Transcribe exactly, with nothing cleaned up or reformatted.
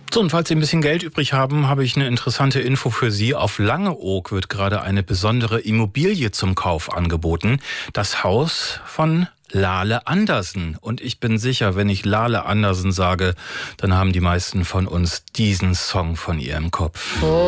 So, und falls Sie ein bisschen Geld übrig haben, habe ich eine interessante Info für Sie. Auf Langeoog wird gerade eine besondere Immobilie zum Kauf angeboten. Das Haus von Lale Andersen. Und ich bin sicher, wenn ich Lale Andersen sage, dann haben die meisten von uns diesen Song von ihr im Kopf. Oh.